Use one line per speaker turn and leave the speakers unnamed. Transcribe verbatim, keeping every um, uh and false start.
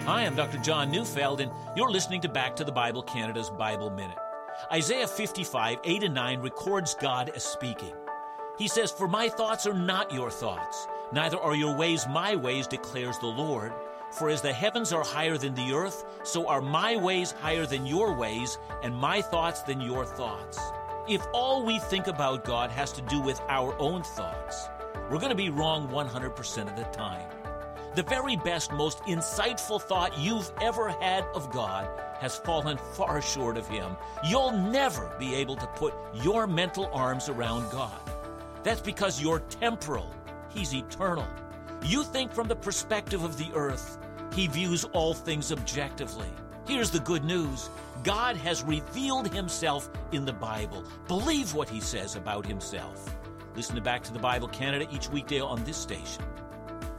Hi, I'm Doctor John Neufeld, and you're listening to Back to the Bible Canada's Bible Minute. Isaiah fifty-five, eight and nine records God as speaking. He says, "For my thoughts are not your thoughts, neither are your ways my ways, declares the Lord. For as the heavens are higher than the earth, so are my ways higher than your ways, and my thoughts than your thoughts." If all we think about God has to do with our own thoughts, we're going to be wrong one hundred percent of the time. The very best, most insightful thought you've ever had of God has fallen far short of Him. You'll never be able to put your mental arms around God. That's because you're temporal. He's eternal. You think from the perspective of the earth. He views all things objectively. Here's the good news. God has revealed Himself in the Bible. Believe what He says about Himself. Listen to Back to the Bible Canada each weekday on this station.